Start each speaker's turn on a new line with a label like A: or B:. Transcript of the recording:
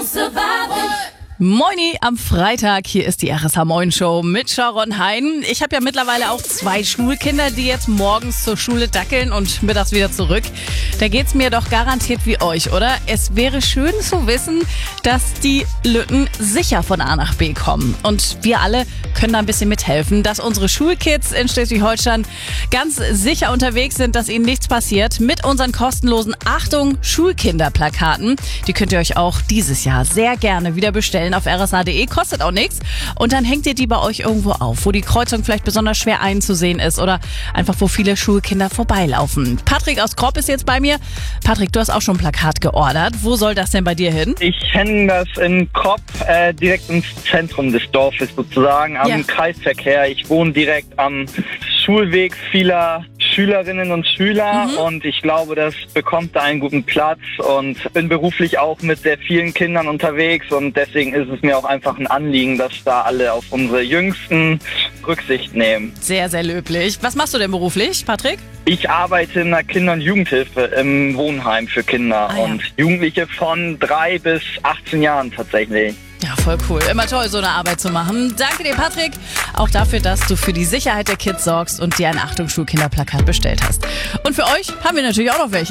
A: Moini am Freitag, hier ist die RSH Moin Show mit Sharon Hein. Ich habe ja mittlerweile auch 2 Schulkinder, die jetzt morgens zur Schule dackeln und mittags wieder zurück. Da geht's mir doch garantiert wie euch, oder? Es wäre schön zu wissen, dass die Lütten sicher von A nach B kommen. Und wir alle können da ein bisschen mithelfen, dass unsere Schulkids in Schleswig-Holstein ganz sicher unterwegs sind, dass ihnen nichts passiert. Mit unseren kostenlosen Achtung Schulkinderplakaten. Die könnt ihr euch auch dieses Jahr sehr gerne wieder bestellen auf rsa.de, kostet auch nichts. Und dann hängt ihr die bei euch irgendwo auf, wo die Kreuzung vielleicht besonders schwer einzusehen ist oder einfach wo viele Schulkinder vorbeilaufen. Patrick aus Kropp ist jetzt bei mir. Patrick, du hast auch schon ein Plakat geordert. Wo soll das denn bei dir hin?
B: Ich hänge das in Kropp direkt ins Zentrum des Dorfes sozusagen, am Kreisverkehr. Ich wohne direkt am Schulweg vieler Schülerinnen und Schüler und ich glaube, das bekommt da einen guten Platz und bin beruflich auch mit sehr vielen Kindern unterwegs und deswegen ist es mir auch einfach ein Anliegen, dass da alle auf unsere Jüngsten Rücksicht nehmen.
A: Sehr, sehr löblich. Was machst du denn beruflich, Patrick?
B: Ich arbeite in der Kinder- und Jugendhilfe im Wohnheim für Kinder und Jugendliche von 3 bis 18 Jahren tatsächlich.
A: Ja, voll cool. Immer toll, so eine Arbeit zu machen. Danke dir, Patrick, auch dafür, dass du für die Sicherheit der Kids sorgst und dir ein Achtung Schulkinderplakat bestellt hast. Und für euch haben wir natürlich auch noch welche.